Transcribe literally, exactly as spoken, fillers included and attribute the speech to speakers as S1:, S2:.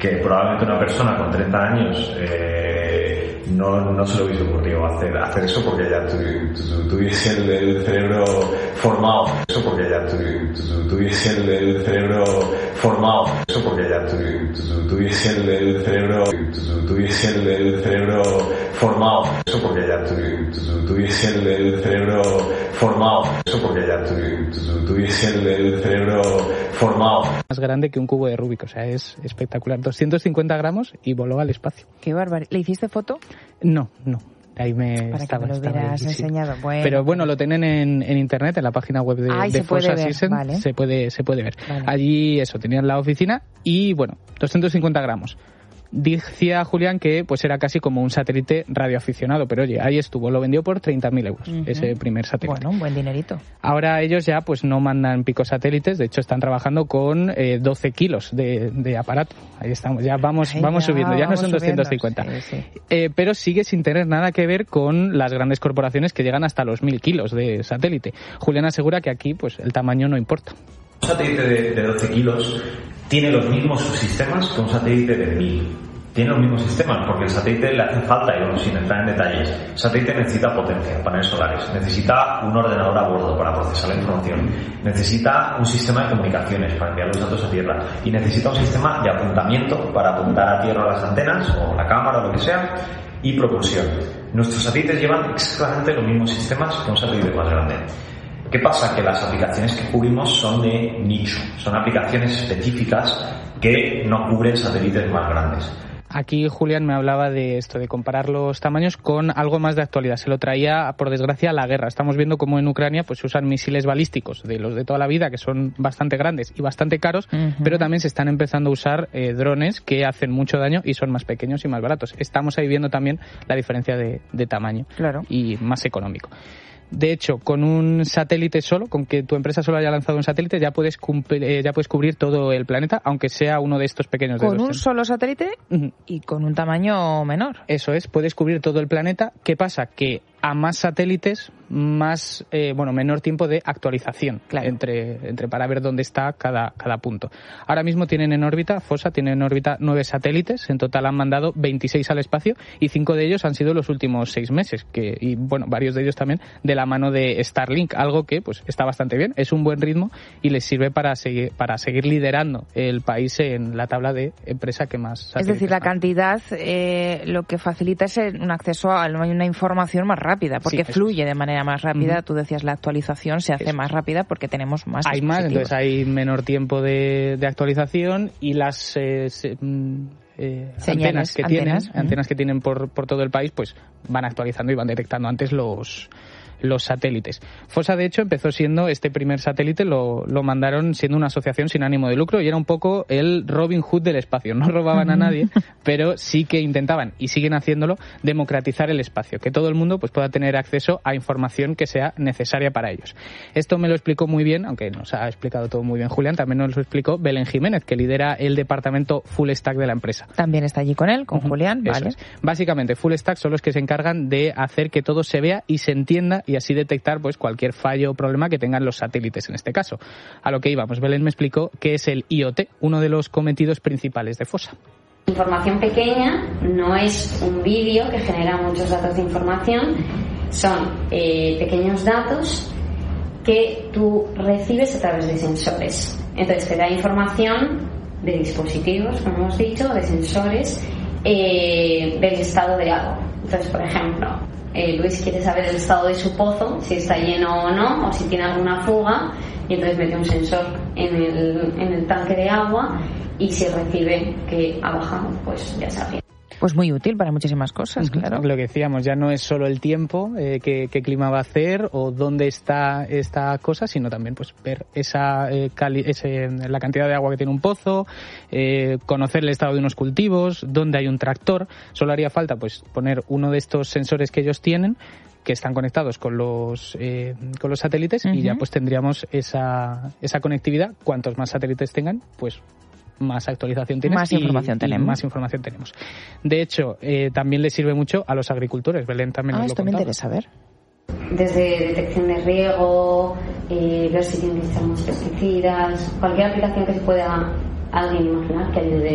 S1: que probablemente una persona con treinta años eh, no, no se le hubiese ocurrido hacer, hacer eso porque ya tu, tu, tuviese el, el cerebro formado, eso porque ya tu, tu, tuviese el, el cerebro formado, eso porque ya tu, tu, tuviese el, el cerebro, tu, tuviese el, el cerebro formado, eso porque ya tu, tu, tuviese el, el cerebro formado, eso porque ya tu, tu, tuviese el, el cerebro formado.
S2: Más grande que un cubo de Rubik, o sea, es espectacular. doscientos cincuenta gramos y voló al espacio.
S3: Qué bárbaro. ¿Le hiciste foto?
S2: No, no. Ahí me
S3: Para
S2: estaba,
S3: que me lo hubieras
S2: ahí,
S3: enseñado.
S2: Sí.
S3: Bueno.
S2: Pero bueno, lo tienen en, en internet, en la página web de,
S3: Ay,
S2: de
S3: se puede
S2: Fossa
S3: ver,
S2: Systems.
S3: vale.
S2: Se puede, se puede ver.
S3: Vale.
S2: Allí, eso, tenían la oficina y, bueno, doscientos cincuenta gramos. Decía Julián que pues era casi como un satélite radioaficionado, pero oye, ahí estuvo, lo vendió por treinta mil euros, uh-huh. ese primer satélite.
S3: Bueno, un buen dinerito.
S2: Ahora ellos ya pues no mandan picosatélites, de hecho están trabajando con eh, doce kilos de, de aparato. Ahí estamos, ya vamos, Ay, vamos ya, subiendo, ya vamos no son subiendo. doscientos cincuenta. Sí, sí. Eh, pero sigue sin tener nada que ver con las grandes corporaciones que llegan hasta los mil kilos de satélite. Julián asegura que aquí pues el tamaño no importa.
S1: Un satélite de, de doce kilos tiene los mismos subsistemas que un satélite de mil. Tiene los mismos sistemas porque el satélite le hace falta, y bueno, sin entrar en detalles, el satélite necesita potencia, paneles solares, necesita un ordenador a bordo para procesar la información, necesita un sistema de comunicaciones para enviar los datos a tierra y necesita un sistema de apuntamiento para apuntar a tierra las antenas o la cámara o lo que sea y propulsión. Nuestros satélites llevan exactamente los mismos sistemas que un satélite más grande. ¿Qué pasa? Que las aplicaciones que cubrimos son de nicho, son aplicaciones específicas que no cubren satélites más grandes.
S2: Aquí Julián me hablaba de esto, de comparar los tamaños con algo más de actualidad. Se lo traía, por desgracia, a la guerra. Estamos viendo cómo en Ucrania pues se usan misiles balísticos de los de toda la vida, que son bastante grandes y bastante caros, uh-huh. pero también se están empezando a usar eh, drones que hacen mucho daño y son más pequeños y más baratos. Estamos ahí viendo también la diferencia de, de tamaño,
S3: claro.
S2: y más económico. De hecho, con un satélite solo, con que tu empresa solo haya lanzado un satélite, ya puedes cumplir, eh, ya puedes cubrir todo el planeta, aunque sea uno de estos pequeños.
S3: Con
S2: de
S3: un solo satélite uh-huh. y con un tamaño menor.
S2: Eso es, puedes cubrir todo el planeta. ¿Qué pasa? Que a más satélites, más, eh, bueno, menor tiempo de actualización,
S3: claro.
S2: entre, entre para ver dónde está cada, cada punto. Ahora mismo tienen en órbita, Fossa tiene en órbita nueve satélites, en total han mandado veintiséis al espacio y cinco de ellos han sido los últimos seis meses, que, y bueno, varios de ellos también de la mano de Starlink, algo que pues está bastante bien, es un buen ritmo y les sirve para seguir, para seguir liderando el país en la tabla de empresa que más satélites.
S3: Es decir, la
S2: más.
S3: cantidad eh, lo que facilita es un acceso a una información más rápida. rápida, porque sí, fluye es. de manera más rápida. Uh-huh. Tú decías, la actualización se hace eso. más rápida porque tenemos más
S2: Hay más, entonces hay menor tiempo de, de actualización y las eh, se, eh, antenas que
S3: antenas.
S2: tienen, uh-huh. antenas que tienen por, por todo el país, pues van actualizando y van detectando antes los los satélites. Fossa, de hecho, empezó siendo, este primer satélite lo, lo mandaron siendo una asociación sin ánimo de lucro y era un poco el Robin Hood del espacio. No robaban a nadie, pero sí que intentaban, y siguen haciéndolo, democratizar el espacio, que todo el mundo pues pueda tener acceso a información que sea necesaria para ellos. Esto me lo explicó muy bien, aunque nos ha explicado todo muy bien Julián, también nos lo explicó Belén Jiménez, que lidera el departamento Full Stack de la empresa.
S3: También está allí con él, con uh-huh. Julián,
S2: Eso
S3: vale.
S2: Es. Básicamente, Full Stack son los que se encargan de hacer que todo se vea y se entienda y así detectar pues cualquier fallo o problema que tengan los satélites en este caso. A lo que íbamos, Belén me explicó qué es el I O T, uno de los cometidos principales de Fossa.
S4: Información pequeña no es un vídeo que genera muchos datos de información, son eh, pequeños datos que tú recibes a través de sensores. Entonces te da información de dispositivos, como hemos dicho, de sensores, eh, del estado de algo. Entonces, por ejemplo, Eh, Luis quiere saber el estado de su pozo, si está lleno o no, o si tiene alguna fuga, y entonces mete un sensor en el, en el tanque de agua y si recibe que ha bajado, pues ya sabía.
S3: Pues muy útil para muchísimas cosas, uh-huh. claro.
S2: Lo que decíamos, ya no es solo el tiempo, eh, qué, qué clima va a hacer o dónde está esta cosa, sino también pues ver esa, eh, cali- ese, la cantidad de agua que tiene un pozo, eh, conocer el estado de unos cultivos, dónde hay un tractor. Solo haría falta pues poner uno de estos sensores que ellos tienen, que están conectados con los eh, con los satélites, uh-huh. y ya pues tendríamos esa, esa conectividad. Cuantos más satélites tengan, pues más actualización tienes
S3: más
S2: y,
S3: información tenemos.
S2: y más información tenemos. De hecho, eh, también le sirve mucho a los agricultores. Belén también
S3: ah,
S2: nos lo
S3: esto
S2: contaba.
S3: me interesa, a ver.
S4: Desde detección de riego, eh, ver si tienen que echar más pesticidas, cualquier aplicación que se pueda alguien imaginar que ayude